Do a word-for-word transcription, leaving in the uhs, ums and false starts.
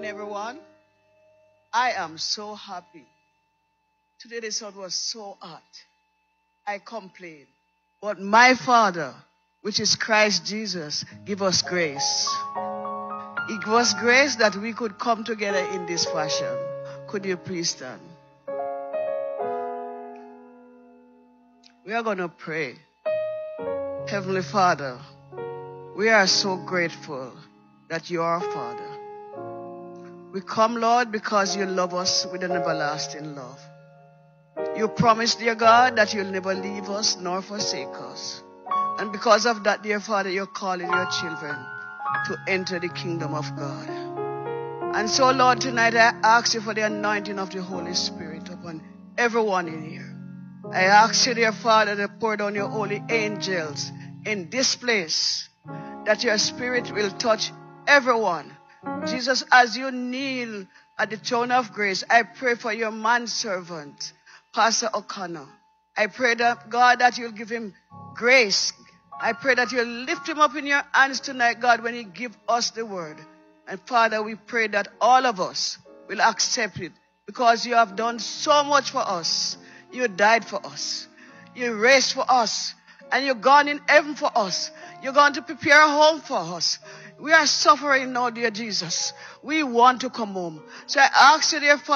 everyone. I am so happy. Today the sun was so hot. I complained. But my Father, which is Christ Jesus, give us grace. It was grace that we could come together in this fashion. Could you please stand? We are going to pray. Heavenly Father, we are so grateful that you are our Father. We come, Lord, because you love us with an everlasting love. You promised, dear God, that you'll never leave us nor forsake us. And because of that, dear Father, you're calling your children to enter the kingdom of God. And so, Lord, tonight I ask you for the anointing of the Holy Spirit upon everyone in here. I ask you, dear Father, to pour down your holy angels in this place, that your Spirit will touch everyone. Jesus, as you kneel at the throne of grace, I pray for your manservant, Pastor O'Connor. I pray that, God, that you'll give him grace. I pray that you'll lift him up in your hands tonight, God, when he gives us the word. And Father, we pray that all of us will accept it, because you have done so much for us. You died for us. You raised for us. And you're gone in heaven for us. You're going to prepare a home for us. We are suffering now, dear Jesus. We want to come home. So I ask you, dear Father,